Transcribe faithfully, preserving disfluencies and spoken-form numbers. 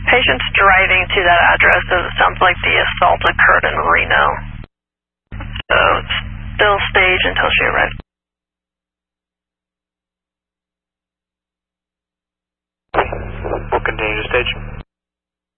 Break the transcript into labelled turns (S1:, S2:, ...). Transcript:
S1: Patient's driving to that address, so it sounds like the assault occurred in Reno. So still stage until she arrives.
S2: We'll continue to stage.